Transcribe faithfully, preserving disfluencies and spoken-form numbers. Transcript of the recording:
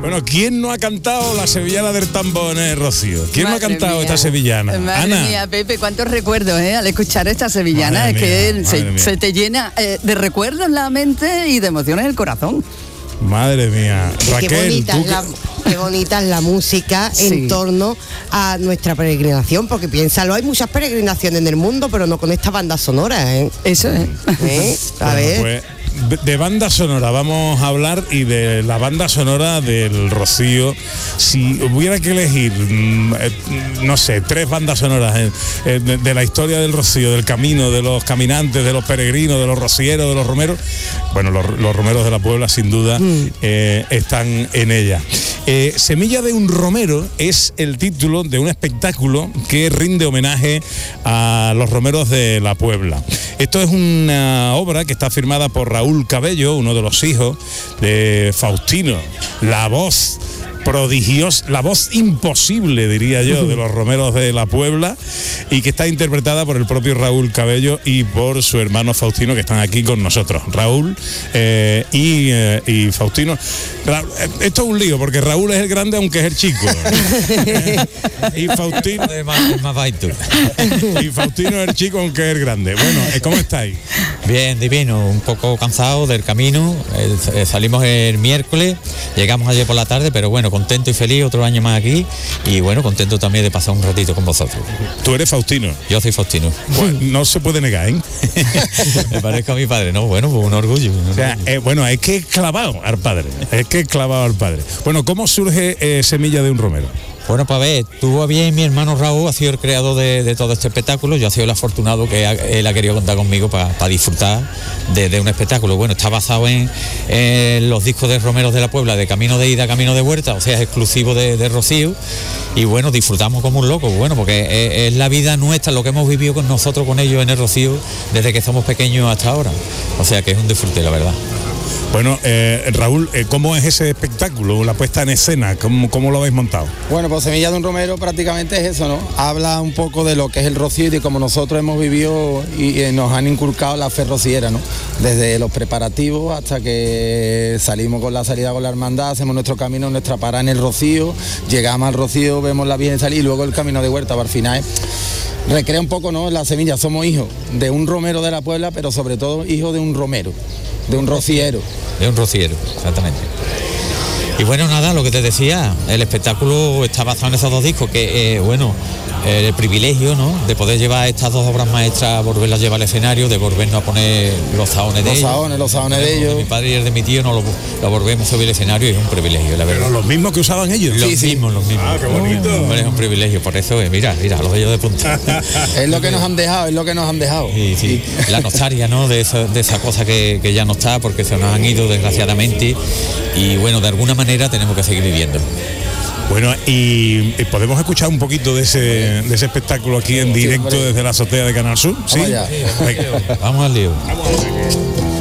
Bueno, ¿quién no ha cantado la sevillana del tambor, eh, Rocío? ¿Quién Madre no ha cantado mía. esta sevillana? Madre Ana. mía, Pepe, cuántos recuerdos, ¿eh? Al escuchar esta sevillana, Madre es mía, que madre se, mía. se te llena eh, de recuerdos en la mente y de emociones en el corazón. Madre mía. Y Raquel, qué bonita, tú es la, qué bonita es la música Sí. en torno a nuestra peregrinación, porque piénsalo, hay muchas peregrinaciones en el mundo, pero no con esta banda sonora, ¿eh? Eso es. ¿Eh? A Bueno, ver. pues, de- de banda sonora vamos a hablar y de la banda sonora del Rocío. Si hubiera que elegir, mm, eh, no sé, tres bandas sonoras eh, eh, de, de la historia del Rocío, del camino, de los caminantes, de los peregrinos, de los rocieros, de los romeros, bueno, los, los romeros de la Puebla sin duda eh, están en ella. Eh, Semilla de un romero es el título de un espectáculo que rinde homenaje a los romeros de la Puebla. Esto es una obra que está firmada por Raúl Cabello, uno de los hijos de Faustino, la voz prodigiosa, la voz imposible, diría yo, de los romeros de la Puebla, y que está interpretada por el propio Raúl Cabello y por su hermano Faustino, que están aquí con nosotros. Raúl eh, y, eh, y Faustino. Ra- Esto es un lío, porque Raúl es el grande, aunque es el chico. y Faustino Es más, es más baito. y Faustino es el chico, aunque es el grande. Bueno, ¿cómo estáis? Bien, divino, un poco cansado del camino. eh, eh, salimos el miércoles, llegamos ayer por la tarde, pero bueno, contento y feliz, otro año más aquí, y bueno, contento también de pasar un ratito con vosotros. Tú eres Faustino. Yo soy Faustino. Pues no se puede negar, ¿eh? Me parezco a mi padre, ¿no? Bueno, pues un orgullo. un O sea, orgullo. eh, bueno, es que es clavado al padre. Es que es clavado al padre. Bueno, ¿cómo surge eh, Semilla de un romero? Bueno, pues a ver, tuvo bien mi hermano Raúl, ha sido el creador de, de todo este espectáculo. Yo he sido el afortunado que ha- él ha querido contar conmigo para disfrutar de, de un espectáculo. Bueno, está basado en, en los discos de romeros de la Puebla, de Camino de Ida, Camino de Vuelta, o sea, es exclusivo de, de Rocío. Y bueno, disfrutamos como un loco, bueno, porque es, es la vida nuestra, lo que hemos vivido con nosotros, con ellos en el Rocío, desde que somos pequeños hasta ahora. O sea, que es un disfrute, la verdad. Bueno, eh, Raúl, eh, ¿cómo es ese espectáculo, la puesta en escena? ¿Cómo, cómo lo habéis montado? Bueno, pues Semilla de un Romero prácticamente es eso, ¿no? Habla un poco de lo que es el rocío y de cómo nosotros hemos vivido y eh, nos han inculcado la fe rociera, ¿no? Desde los preparativos hasta que salimos con la salida con la hermandad, hacemos nuestro camino, nuestra parada en el Rocío, llegamos al Rocío, vemos la Virgen salir y luego el camino de Huerta, para al final recrea un poco, ¿no? La semilla, somos hijos de un romero de la Puebla, pero sobre todo hijos de un romero, de un rociero. De un rociero, exactamente. Y bueno, nada, lo que te decía, el espectáculo está basado en esos dos discos, que eh, bueno, el privilegio, ¿no?, de poder llevar estas dos obras maestras, volverlas a llevar al escenario, de volvernos a poner los saones de Los ellos. saones, los saones de De ellos. mi padre y el de mi tío, no lo, lo volvemos a subir al escenario y es un privilegio, la verdad. Pero los mismos que usaban ellos. Los Sí, sí. mismos, los mismos. Ah, qué bonito. Hombre, es un privilegio, por eso, eh, mira, mira, los vellos de punta. Es lo que nos han dejado, es lo que nos han dejado. Sí, sí. La nostalgia, ¿no?, de esa, de esa cosa que, que ya no está, porque se nos han ido desgraciadamente, y bueno, de alguna manera tenemos que seguir viviendo. Bueno, y, y podemos escuchar un poquito de ese, de ese espectáculo aquí en Sí, directo hombre. desde la azotea de Canal Sur. ¿Sí? allá. Venga. Vamos al lío.